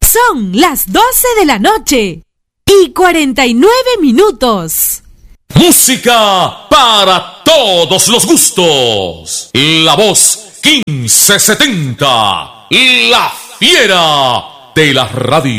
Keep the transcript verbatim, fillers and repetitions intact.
Son las doce de la noche y cuarenta y nueve minutos. Música para todos los gustos. La voz quince setenta, la fiera de la radio.